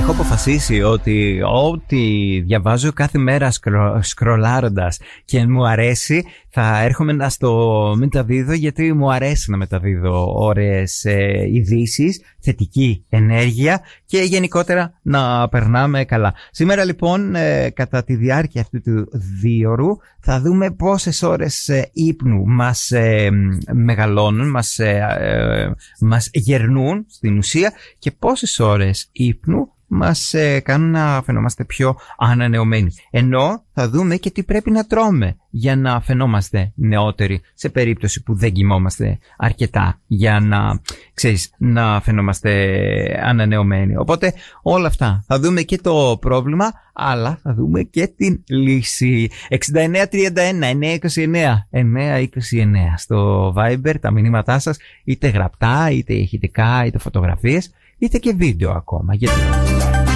Έχω αποφασίσει ότι ό,τι διαβάζω κάθε μέρα σκρολάροντας και μου αρέσει, θα έρχομαι να στο μεταδίδω, γιατί μου αρέσει να μεταδίδω ωραίες ειδήσεις, θετική ενέργεια και γενικότερα να περνάμε καλά. Σήμερα λοιπόν, κατά τη διάρκεια αυτού του δίωρου, θα δούμε πόσες ώρες ύπνου μας μεγαλώνουν, μας γερνούν στην ουσία, και πόσες ώρες ύπνου μας κάνουν να φαινόμαστε πιο ανανεωμένοι. Ενώ θα δούμε και τι πρέπει να τρώμε για να φαινόμαστε νεότεροι, σε περίπτωση που δεν κοιμόμαστε αρκετά για να φαινόμαστε ανανεωμένοι. Οπότε όλα αυτά. Θα δούμε και το πρόβλημα, αλλά θα δούμε και την λύση. 6931 929 929 στο Viber τα μηνύματά σας, είτε γραπτά, είτε ηχητικά, είτε φωτογραφίες, είτε και βίντεο ακόμα. Γιατί